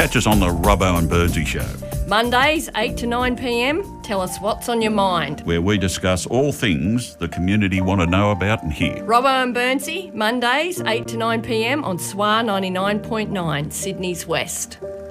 Catch us on the Robbo and Birdsey Show, Mondays 8 to 9 p.m. Tell us what's on your mind. where we discuss all things the community want to know about and hear. Robbo and Burnsey, Mondays 8 to 9 p.m. on SWA 99.9, Sydney's West.